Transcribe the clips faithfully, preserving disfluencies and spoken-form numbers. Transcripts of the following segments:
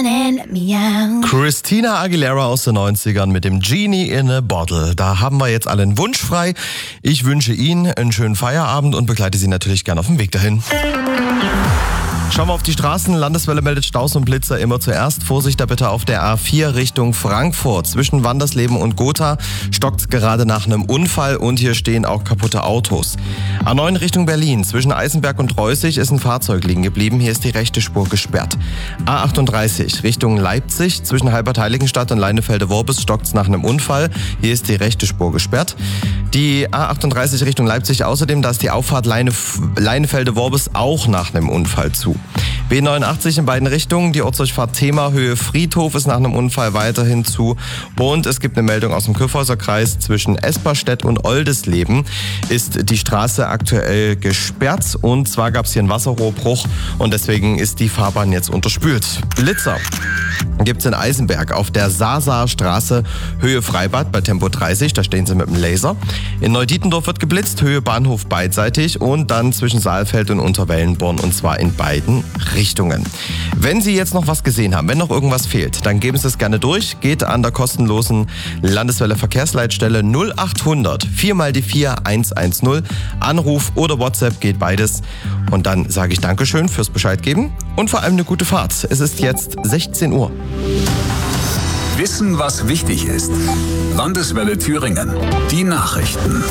Christina Aguilera aus den neunzigern mit dem Genie in a Bottle. Da haben wir jetzt alle einen Wunsch frei. Ich wünsche Ihnen einen schönen Feierabend und begleite Sie natürlich gerne auf dem Weg dahin. Schauen wir auf die Straßen. Landeswelle meldet Staus und Blitzer immer zuerst. Vorsicht da bitte auf der A vier Richtung Frankfurt. Zwischen Wandersleben und Gotha stockt gerade nach einem Unfall und hier stehen auch kaputte Autos. A neun Richtung Berlin. Zwischen Eisenberg und Reußig ist ein Fahrzeug liegen geblieben. Hier ist die rechte Spur gesperrt. A achtunddreißig Richtung Leipzig. Zwischen Halbertheiligenstadt und Leinefelde-Worbis stockt's nach einem Unfall. Hier ist die rechte Spur gesperrt. Die A achtunddreißig Richtung Leipzig außerdem, da ist die Auffahrt Leinef- Leinefelde-Worbis auch nach einem Unfall zu. B neunundachtzig in beiden Richtungen. Die Ortsdurchfahrt Thema Höhe Friedhof ist nach einem Unfall weiterhin zu. Und es gibt eine Meldung aus dem Kyffhäuser Kreis. Zwischen Esperstedt und Oldesleben ist die Straße aktuell gesperrt. Und zwar gab es hier einen Wasserrohrbruch und deswegen ist die Fahrbahn jetzt unterspült. Blitzer gibt's in Eisenberg auf der Sasa-Straße Höhe Freibad bei Tempo dreißig. Da stehen sie mit dem Laser. In Neudietendorf wird geblitzt, Höhe Bahnhof beidseitig und dann zwischen Saalfeld und Unterwellenborn und zwar in beiden Richtungen. Wenn Sie jetzt noch was gesehen haben, wenn noch irgendwas fehlt, dann geben Sie es gerne durch. Geht an der kostenlosen Landeswelle Verkehrsleitstelle null achthundert vier mal die vier eins eins null. Anruf oder WhatsApp geht beides. Und dann sage ich Dankeschön fürs Bescheid geben und vor allem eine gute Fahrt. Es ist jetzt sechzehn Uhr. Wissen, was wichtig ist. Landeswelle Thüringen. Die Nachrichten.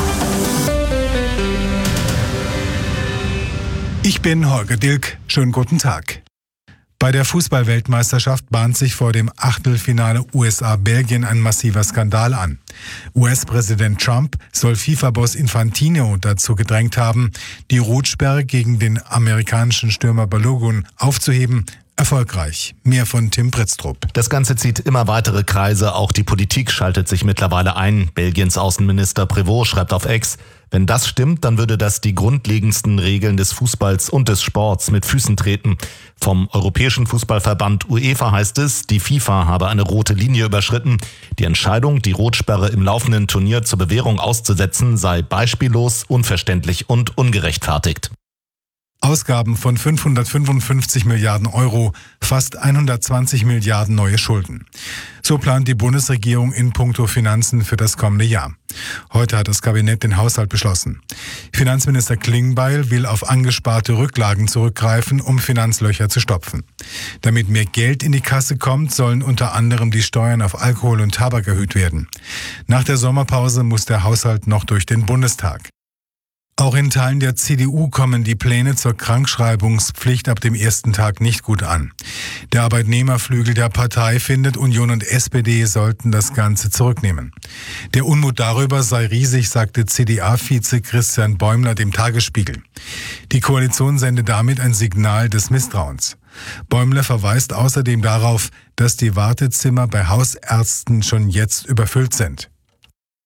Ich bin Holger Dilk. Schönen guten Tag. Bei der Fußball-Weltmeisterschaft bahnt sich vor dem Achtelfinale U S A-Belgien ein massiver Skandal an. U S-Präsident Trump soll FIFA-Boss Infantino dazu gedrängt haben, die Rotsperre gegen den amerikanischen Stürmer Balogun aufzuheben. Erfolgreich. Mehr von Tim Pritztrup. Das Ganze zieht immer weitere Kreise. Auch die Politik schaltet sich mittlerweile ein. Belgiens Außenminister Prévost schreibt auf X: Wenn das stimmt, dann würde das die grundlegendsten Regeln des Fußballs und des Sports mit Füßen treten. Vom Europäischen Fußballverband UEFA heißt es, die FIFA habe eine rote Linie überschritten. Die Entscheidung, die Rotsperre im laufenden Turnier zur Bewährung auszusetzen, sei beispiellos, unverständlich und ungerechtfertigt. Ausgaben von fünfhundertfünfundfünfzig Milliarden Euro, fast hundertzwanzig Milliarden neue Schulden. So plant die Bundesregierung in puncto Finanzen für das kommende Jahr. Heute hat das Kabinett den Haushalt beschlossen. Finanzminister Klingbeil will auf angesparte Rücklagen zurückgreifen, um Finanzlöcher zu stopfen. Damit mehr Geld in die Kasse kommt, sollen unter anderem die Steuern auf Alkohol und Tabak erhöht werden. Nach der Sommerpause muss der Haushalt noch durch den Bundestag. Auch in Teilen der C D U kommen die Pläne zur Krankschreibungspflicht ab dem ersten Tag nicht gut an. Der Arbeitnehmerflügel der Partei findet, Union und S P D sollten das Ganze zurücknehmen. Der Unmut darüber sei riesig, sagte C D A-Vize Christian Bäumler dem Tagesspiegel. Die Koalition sende damit ein Signal des Misstrauens. Bäumler verweist außerdem darauf, dass die Wartezimmer bei Hausärzten schon jetzt überfüllt sind.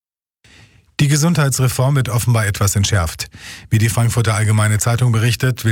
Die Gesundheitsreform wird offenbar etwas entschärft. Wie die Frankfurter Allgemeine Zeitung berichtet, will